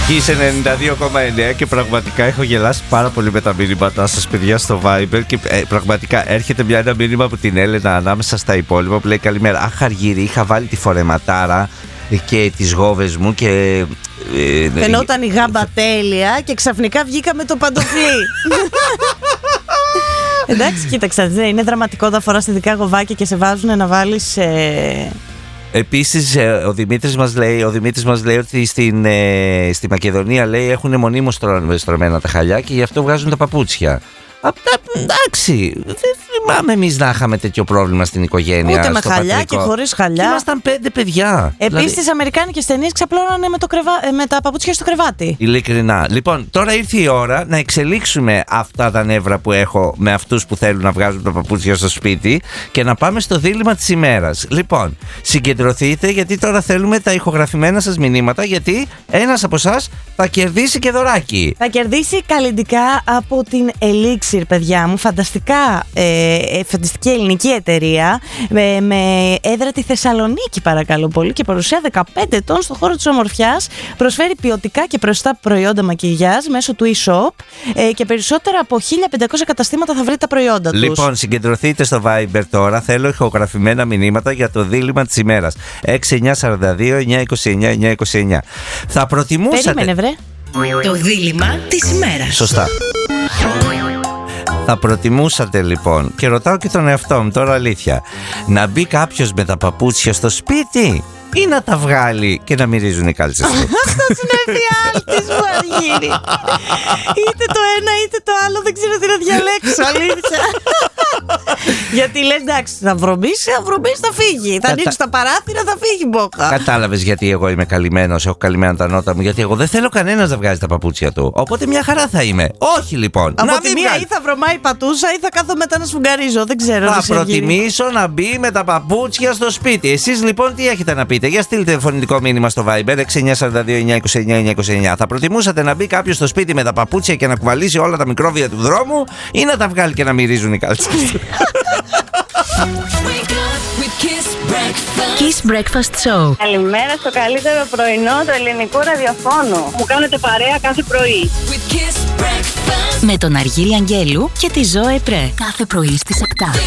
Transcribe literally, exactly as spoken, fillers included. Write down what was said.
Kiss ενενήντα δύο κόμμα εννέα και πραγματικά έχω γελάσει πάρα πολύ με τα μηνύματά σας, παιδιά, στο Viber. Και ε, πραγματικά έρχεται μια, ένα μήνυμα από την Έλενα ανάμεσα στα υπόλοιπα που λέει: καλημέρα. Αχ, Αργύρι, είχα βάλει τη φορεματάρα και τις γόβες μου και. Ε, Φαινόταν η γάμπα τέλεια και ξαφνικά βγήκα με το παντοφλί. Εντάξει, κοίταξε, είναι δραματικό να φοράς ειδικά γοβάκια και σε βάζουν να βάλεις. Ε... Επίσης ο Δημήτρης μας λέει, ο Δημήτρης μας λέει ότι στην, ε, στη Μακεδονία, λέει, έχουν μονίμως στρωμένα τα χαλιά και γι' αυτό βγάζουν τα παπούτσια. Απ' εντάξει, δεν θυμάμαι εμείς να είχαμε τέτοιο πρόβλημα στην οικογένεια. Ούτε με χαλιά πατρικό. Και χωρίς χαλιά. Ήμασταν πέντε παιδιά. Επίσης δηλαδή... στις αμερικάνικες ταινίες ξαπλώνανε με, το κρεβα... με τα παπούτσια στο κρεβάτι. Ειλικρινά. Λοιπόν, τώρα ήρθε η ώρα να εξελίξουμε αυτά τα νεύρα που έχω με αυτούς που θέλουν να βγάζουν τα παπούτσια στο σπίτι και να πάμε στο δίλημμα της ημέρας. Λοιπόν, συγκεντρωθείτε, γιατί τώρα θέλουμε τα ηχογραφημένα σας μηνύματα, γιατί ένας από εσάς θα κερδίσει και δωράκι. Θα κερδίσει καλλυντικά από την Elixir, παιδιά μου. Φανταστικά, ε, φανταστική ελληνική εταιρεία με, με έδρα τη Θεσσαλονίκη, παρακαλώ πολύ, και παρουσία δεκαπέντε ετών στον χώρο της ομορφιάς. Προσφέρει ποιοτικά και προϊστά προϊόντα μακιγιάζ μέσω του e-shop ε, και περισσότερα από χίλια πεντακόσια καταστήματα θα βρείτε τα προϊόντα τους. Λοιπόν, συγκεντρωθείτε στο Viber τώρα. Θέλω ηχογραφημένα μηνύματα για το δίλημμα της ημέρας. έξι εννιά τέσσερα δύο εννιά είκοσι εννιά εννιά είκοσι εννιά. Θα προτιμούσατε. Περίμενε, βρε. Το δίλημμα της ημέρας. Σωστά. Θα προτιμούσατε λοιπόν, και ρωτάω και τον εαυτό μου τώρα αλήθεια, να μπει κάποιος με τα παπούτσια στο σπίτι ή να τα βγάλει και να μυρίζουν οι κάλτσες του? Αυτός είναι ο εφιάλτης μου, Αργύρι. Είτε το ένα είτε το άλλο, δεν ξέρω τι να διαλέξω, αλήθεια. Γιατί λες, εντάξει, θα βρωμίσει, θα βρωμίσει, θα φύγει. Θα Κατα... ανοίξει τα παράθυρα, θα φύγει μπόχα. Κατάλαβες γιατί εγώ είμαι καλυμμένος, έχω καλυμμένα τα νότα μου? Γιατί εγώ δεν θέλω κανένας να βγάζει τα παπούτσια του. Οπότε μια χαρά θα είμαι. Όχι λοιπόν. Από να τη μία βγάλει. ή θα βρωμάει η πατούσα ή θα κάθω μετά να σφουγγαρίζω. Δεν ξέρω. Θα προτιμήσω να μπει με τα παπούτσια στο σπίτι. Εσείς λοιπόν τι έχετε να πείτε? Για στείλτε φωνητικό μήνυμα στο Viber έξι εννιά τέσσερα δύο εννιά είκοσι εννιά εννιά είκοσι εννιά. Θα προτιμούσατε να μπει κάποιος στο σπίτι με τα παπούτσια και να κουβαλήσει όλα τα μικρόβια του δρόμου ή να τα βγάλει και να μυρίζουν οι κάλτσες? Kiss Breakfast Show. Καλημέρα στο καλύτερο πρωινό του ελληνικού ραδιοφώνου. Μου κάνετε παρέα κάθε πρωί. Με τον Αργύρι Αγγέλου και τη Ζωέ Πρέ. Κάθε πρωί στις επτά.